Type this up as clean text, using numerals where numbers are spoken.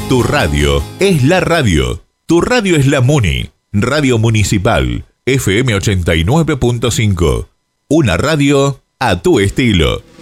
Tu radio es la radio. Tu radio es la Muni. Radio Municipal, FM 89.5. Una radio a tu estilo.